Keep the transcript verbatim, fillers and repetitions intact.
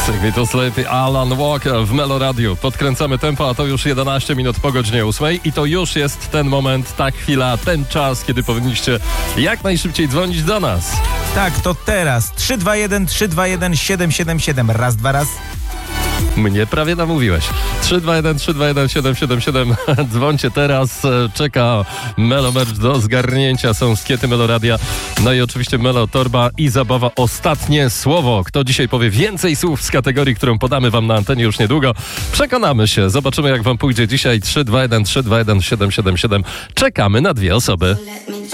Sing Me to Sleep, Alan Walker w Melo Radio. Podkręcamy tempo, a to już jedenaście minut po godzinie ósmej i to już jest ten moment, ta chwila, ten czas, kiedy powinniście jak najszybciej dzwonić do nas. Tak, to teraz. trzy dwa jeden trzy dwa jeden siedem siedem siedem. Raz, dwa, raz. Mnie prawie namówiłeś. trzy dwa jeden trzy dwa jeden siedem siedem siedem. Dzwońcie teraz. Czeka Melo Merch do zgarnięcia. Są skiety Melo Radia. No i oczywiście Melo Torba i zabawa Ostatnie Słowo. Kto dzisiaj powie więcej słów z kategorii, którą podamy wam na antenie już niedługo? Przekonamy się. Zobaczymy, jak wam pójdzie dzisiaj. trzy dwa jeden trzy dwa jeden siedem siedem siedem. Czekamy na dwie osoby.